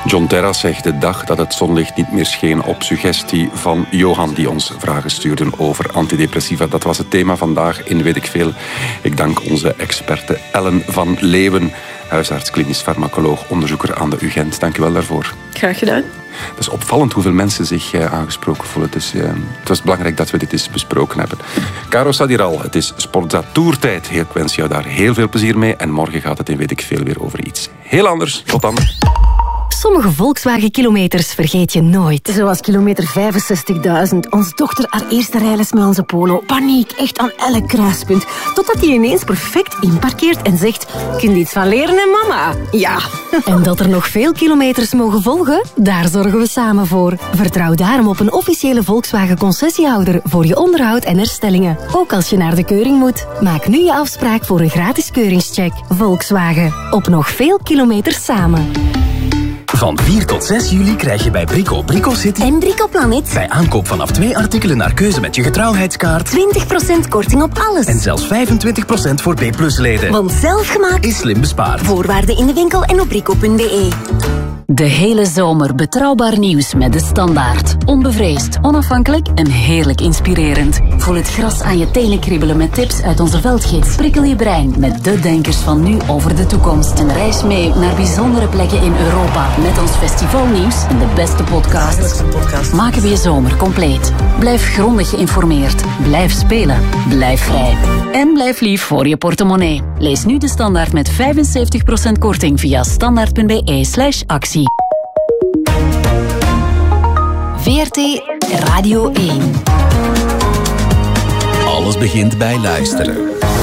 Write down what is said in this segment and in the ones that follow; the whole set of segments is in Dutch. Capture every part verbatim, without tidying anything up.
John Terras zegt de dag dat het zonlicht niet meer scheen op suggestie van Johan, die ons vragen stuurde over antidepressiva. Dat was het thema vandaag in Weet ik Veel. Ik dank onze experte Ellen van Leeuwen, huisarts, klinisch farmacoloog, onderzoeker aan de U Gent. Dank u wel daarvoor. Graag gedaan. Het is opvallend hoeveel mensen zich uh, aangesproken voelen. Het, is, uh, het was belangrijk dat we dit eens besproken hebben. Caro Sadiral, het is Sportza Tourtijd. Ik wens jou daar heel veel plezier mee. En morgen gaat het in Weet ik Veel weer over iets heel anders. Tot dan. Sommige Volkswagen-kilometers vergeet je nooit. Zoals kilometer vijfenzestigduizend. Onze dochter haar eerste rijles met onze Polo. Paniek, echt aan elk kruispunt. Totdat hij ineens perfect inparkeert en zegt... Kun je iets van leren, hè, mama? Ja. En dat er nog veel kilometers mogen volgen? Daar zorgen we samen voor. Vertrouw daarom op een officiële Volkswagen-concessiehouder voor je onderhoud en herstellingen. Ook als je naar de keuring moet. Maak nu je afspraak voor een gratis keuringscheck. Volkswagen. Op nog veel kilometers samen. Van vier tot zes juli krijg je bij Brico Brico City En Brico Planet bij aankoop vanaf twee artikelen naar keuze met je getrouwheidskaart twintig procent korting op alles. en zelfs vijfentwintig procent voor B plus leden. Want zelf gemaakt Is slim bespaard. Voorwaarden in de winkel en op brico punt b e. De hele zomer betrouwbaar nieuws met De Standaard. Onbevreesd, onafhankelijk en heerlijk inspirerend. Voel het gras aan je tenen kriebelen met tips uit onze veldgids. Prikkel je brein met de denkers van nu over de toekomst. En reis mee naar bijzondere plekken in Europa. Met ons festivalnieuws en de beste podcast. Maken we je zomer compleet. Blijf grondig geïnformeerd. Blijf spelen. Blijf vrij. En blijf lief voor je portemonnee. Lees nu De Standaard met vijfenzeventig procent korting via standaard punt b e slash actie. V R T Radio één. Alles begint bij luisteren.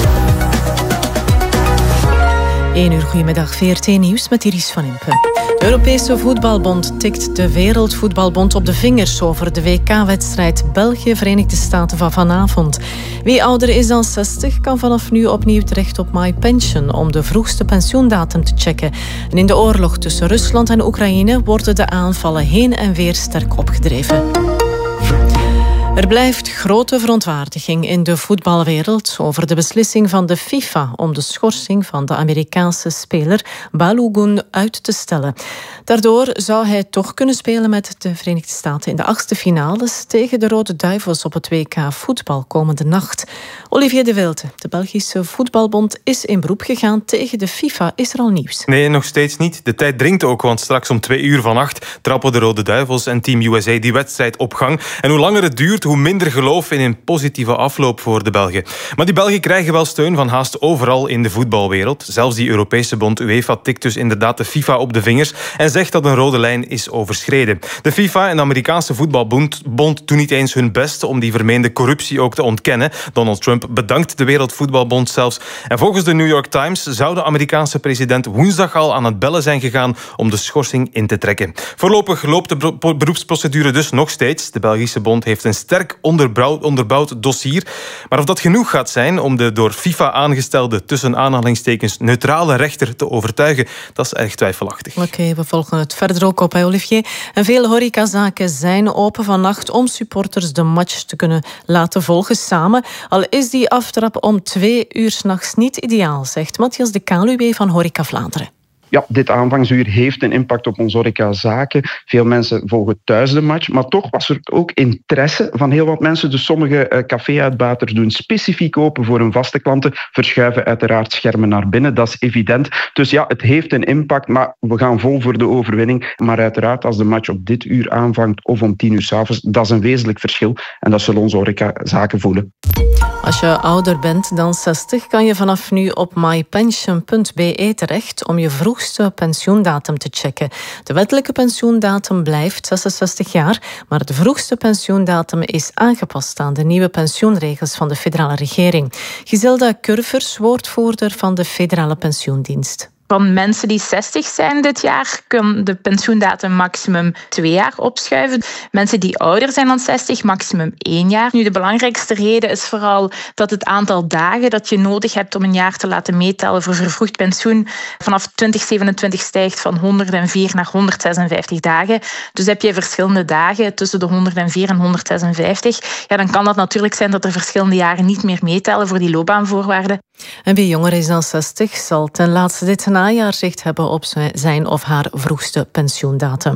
één uur goedemiddag, V R T Nieuws met Iris van Impe. De Europese Voetbalbond tikt de Wereldvoetbalbond op de vingers over de W K-wedstrijd België-Verenigde Staten van vanavond. Wie ouder is dan zestig kan vanaf nu opnieuw terecht op MyPension om de vroegste pensioendatum te checken. En in de oorlog tussen Rusland en Oekraïne worden de aanvallen heen en weer sterk opgedreven. Er blijft grote verontwaardiging in de voetbalwereld over de beslissing van de FIFA om de schorsing van de Amerikaanse speler Balogun uit te stellen. Daardoor zou hij toch kunnen spelen met de Verenigde Staten in de achtste finales tegen de Rode Duivels op het W K voetbal komende nacht. Olivier de Wilde, de Belgische Voetbalbond, is in beroep gegaan tegen de FIFA. Is er al nieuws? Nee, nog steeds niet. De tijd dringt ook, want straks om twee uur vannacht trappen de Rode Duivels en Team U S A die wedstrijd op gang. En hoe langer het duurt, hoe minder geloof in een positieve afloop voor de Belgen. Maar die Belgen krijgen wel steun van haast overal in de voetbalwereld. Zelfs die Europese bond UEFA tikt dus inderdaad de FIFA op de vingers en zegt dat een rode lijn is overschreden. De FIFA en de Amerikaanse voetbalbond bond doen niet eens hun best om die vermeende corruptie ook te ontkennen. Donald Trump bedankt de Wereldvoetbalbond zelfs. En volgens de New York Times zou de Amerikaanse president woensdag al aan het bellen zijn gegaan om de schorsing in te trekken. Voorlopig loopt de beroepsprocedure dus nog steeds. De Belgische bond heeft een sterk onderbouwd, onderbouwd dossier. Maar of dat genoeg gaat zijn om de door FIFA aangestelde tussen aanhalingstekens neutrale rechter te overtuigen, dat is erg twijfelachtig. Oké, okay, we volgen het verder ook op, hè, Olivier. En veel horecazaken zijn open vannacht om supporters de match te kunnen laten volgen samen. Al is die aftrap om twee uur 's nachts niet ideaal, zegt Matthias de Kaluwe van Horeca Vlaanderen. Ja, dit aanvangsuur heeft een impact op onze horecazaken. Veel mensen volgen thuis de match, maar toch was er ook interesse van heel wat mensen. Dus sommige uh, café-uitbaters doen specifiek open voor hun vaste klanten, verschuiven uiteraard schermen naar binnen, dat is evident. Dus ja, het heeft een impact, maar we gaan vol voor de overwinning. Maar uiteraard, als de match op dit uur aanvangt of om tien uur 's avonds, dat is een wezenlijk verschil. En dat zullen onze horecazaken voelen. Als je ouder bent dan zestig, kan je vanaf nu op mypension punt b e terecht om je vroegste pensioendatum te checken. De wettelijke pensioendatum blijft zesenzestig jaar, maar de vroegste pensioendatum is aangepast aan de nieuwe pensioenregels van de federale regering. Giselda Curvers, woordvoerder van de Federale Pensioendienst. Van mensen die zestig zijn dit jaar kan de pensioendatum maximum twee jaar opschuiven. Mensen die ouder zijn dan zestig, maximum één jaar. Nu, de belangrijkste reden is vooral dat het aantal dagen dat je nodig hebt om een jaar te laten meetellen voor vervroegd pensioen vanaf twintig zevenentwintig stijgt van honderdvier naar honderdzesenvijftig dagen. Dus heb je verschillende dagen tussen de honderdvier en honderdzesenvijftig. Ja, dan kan dat natuurlijk zijn dat er verschillende jaren niet meer meetellen voor die loopbaanvoorwaarden. En wie jonger is dan zestig zal ten laatste dit najaar zicht hebben op zijn of haar vroegste pensioendatum.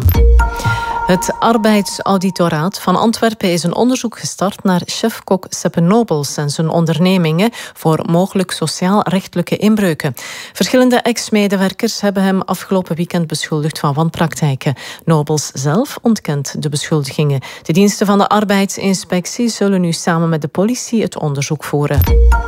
Het arbeidsauditoraat van Antwerpen is een onderzoek gestart naar chefkok Seppe Nobels en zijn ondernemingen voor mogelijk sociaal-rechtelijke inbreuken. Verschillende ex-medewerkers hebben hem afgelopen weekend beschuldigd van wanpraktijken. Nobels zelf ontkent de beschuldigingen. De diensten van de arbeidsinspectie zullen nu samen met de politie het onderzoek voeren.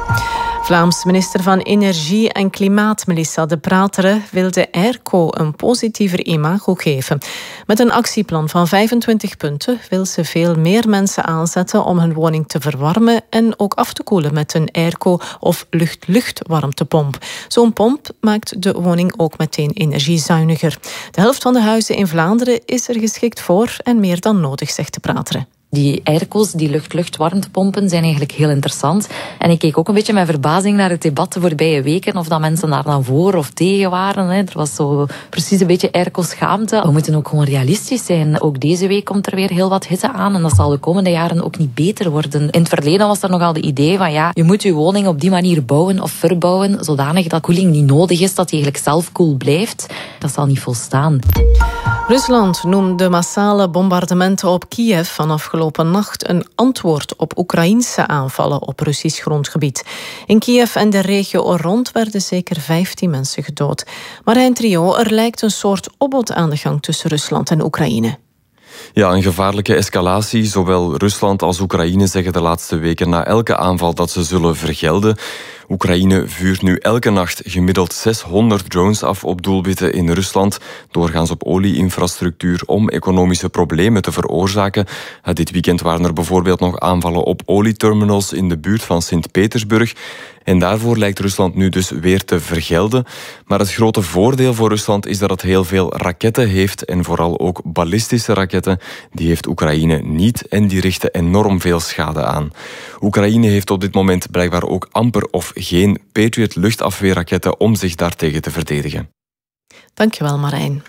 Vlaams minister van Energie en Klimaat Melissa De Prateren wil de airco een positiever imago geven. Met een actieplan van vijfentwintig punten wil ze veel meer mensen aanzetten om hun woning te verwarmen en ook af te koelen met een airco of lucht-lucht-warmtepomp. Zo'n pomp maakt de woning ook meteen energiezuiniger. De helft van de huizen in Vlaanderen is er geschikt voor en meer dan nodig, zegt De Prateren. Die airco's, die lucht-lucht-warmtepompen, zijn eigenlijk heel interessant. En ik keek ook een beetje met verbazing naar het debat de voorbije weken, of dat mensen daar dan voor of tegen waren. Hè. Er was zo precies een beetje airco-schaamte. We moeten ook gewoon realistisch zijn. Ook deze week komt er weer heel wat hitte aan en dat zal de komende jaren ook niet beter worden. In het verleden was er nogal de idee van ja, je moet je woning op die manier bouwen of verbouwen, zodanig dat koeling niet nodig is, dat die eigenlijk zelf koel blijft. Dat zal niet volstaan. Rusland noemt de massale bombardementen op Kiev van afgelopen nacht een antwoord op Oekraïense aanvallen op Russisch grondgebied. In Kiev en de regio er rond werden zeker vijftien mensen gedood. Marijn Trio, er lijkt een soort opbod aan de gang tussen Rusland en Oekraïne. Ja, een gevaarlijke escalatie. Zowel Rusland als Oekraïne zeggen de laatste weken na elke aanval dat ze zullen vergelden. Oekraïne vuurt nu elke nacht gemiddeld zeshonderd drones af op doelwitten in Rusland, doorgaans op olieinfrastructuur, om economische problemen te veroorzaken. Dit weekend waren er bijvoorbeeld nog aanvallen op olieterminals in de buurt van Sint-Petersburg. En daarvoor lijkt Rusland nu dus weer te vergelden. Maar het grote voordeel voor Rusland is dat het heel veel raketten heeft en vooral ook ballistische raketten. Die heeft Oekraïne niet en die richten enorm veel schade aan. Oekraïne heeft op dit moment blijkbaar ook amper of geen Patriot luchtafweerraketten om zich daartegen te verdedigen. Dankjewel, Marijn.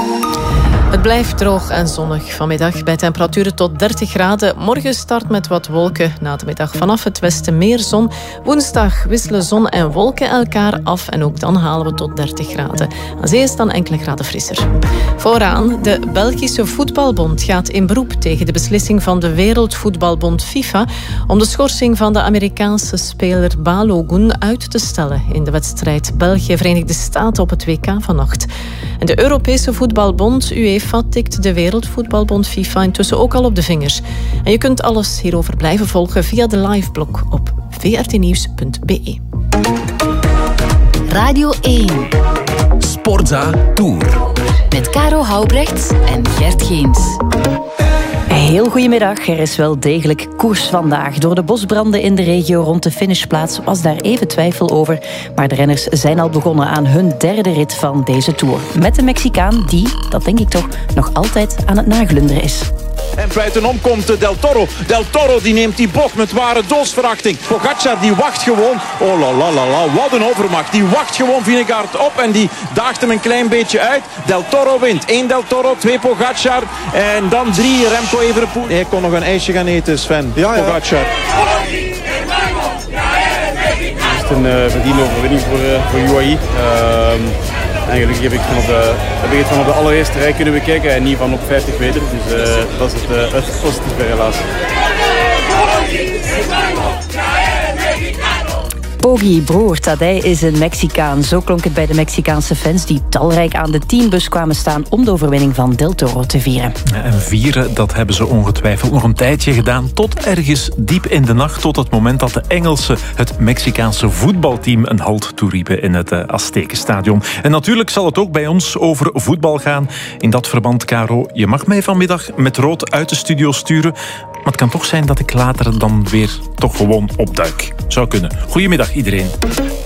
Het blijft droog en zonnig vanmiddag bij temperaturen tot dertig graden. Morgen start met wat wolken. Na de middag vanaf het westen meer zon. Woensdag wisselen zon en wolken elkaar af en ook dan halen we tot dertig graden. Aan zee is dan enkele graden frisser. Vooraan, de Belgische Voetbalbond gaat in beroep tegen de beslissing van de Wereldvoetbalbond FIFA om de schorsing van de Amerikaanse speler Balogun uit te stellen in de wedstrijd België-Verenigde Staten op het W K vannacht. En de Europese Voetbalbond UEFA tikt de Wereldvoetbalbond FIFA intussen ook al op de vingers. En je kunt alles hierover blijven volgen via de liveblog op v r t nieuws punt b e. Radio één. Sportza Tour. Met Caro Houbrechts en Gert Geens. Heel goedemiddag. Er is wel degelijk koers vandaag. Door de bosbranden in de regio rond de finishplaats was daar even twijfel over. Maar de renners zijn al begonnen aan hun derde rit van deze Tour. Met de Mexicaan die, dat denk ik toch, nog altijd aan het naglunderen is. En buitenom komt Del Toro. Del Toro die neemt die bocht met ware doodsverachting. Pogacar die wacht gewoon. Oh la la la la, wat een overmacht. Die wacht gewoon Vingegaard op en die daagt hem een klein beetje uit. Del Toro wint. Eén Del Toro, twee Pogacar en dan drie Remco Evenepoel. Hij kon nog een ijsje gaan eten, Sven. Ja, ja. Pogacar. Het is een uh, verdiende overwinning voor, uh, voor U A E. Uh, Eigenlijk heb ik, van op de, heb ik het van op de allereerste rij kunnen bekijken en niet van op vijftig meter. Dus uh, dat is het, uh, het positieve helaas. Poggi, broer Tadej, is een Mexicaan. Zo klonk het bij de Mexicaanse fans die talrijk aan de teambus kwamen staan om de overwinning van Del Toro te vieren. En vieren, dat hebben ze ongetwijfeld nog een tijdje gedaan, tot ergens diep in de nacht, tot het moment dat de Engelsen het Mexicaanse voetbalteam een halt toeriepen in het uh, Aztekenstadion. En natuurlijk zal het ook bij ons over voetbal gaan. In dat verband, Caro, je mag mij vanmiddag met rood uit de studio sturen, maar het kan toch zijn dat ik later dan weer toch gewoon opduik. Zou kunnen. Goedemiddag iedereen.